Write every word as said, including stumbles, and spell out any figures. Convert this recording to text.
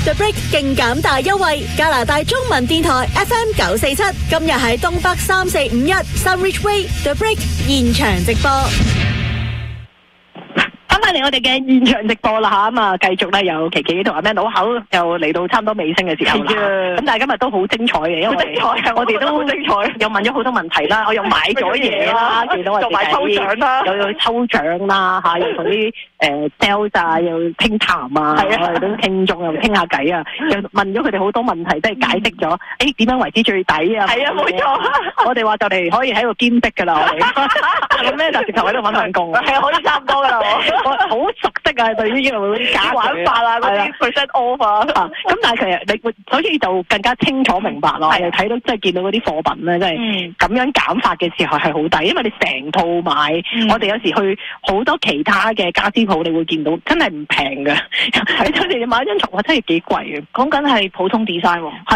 The Break 勁減大優惠，加拿大中文電台 F M 九四七，今日喺東北三四五一 Sunridge Way The Break 現場直播。 翻返嚟我哋嘅現場直播啦嚇，咁啊繼續咧有琪琪同阿 Man 老口又嚟到差唔多尾聲嘅時候啦。咁但係今日都好精彩嘅，因為精彩我哋都好精彩，又問咗好多問題啦，我又買咗嘢啦，見到我哋做埋抽獎啦，又有抽獎啦嚇，又同啲誒 sales 啊，又傾談啊，我哋都聽眾又傾下偈啊，又問咗佢哋好多問題，即係解釋咗誒點樣為之最抵啊？係啊，冇錯，我哋話就嚟可以喺度兼職㗎啦，我哋咁咧就直頭喺度揾份工，係可以差唔多㗎啦。我好熟悉啊，對於呢度嗰啲假玩法啊，嗰啲 percent off 啊，咁但係其實你會所以就更加清楚明白咯，係睇到即係見到嗰啲貨品咧，即係咁樣減法嘅時候係好抵，因為你成套買，嗯、我哋有時去好多其他嘅家私鋪，你會見到真係唔平嘅，係真係你買張床真係幾貴嘅，講緊係普通 design 喎。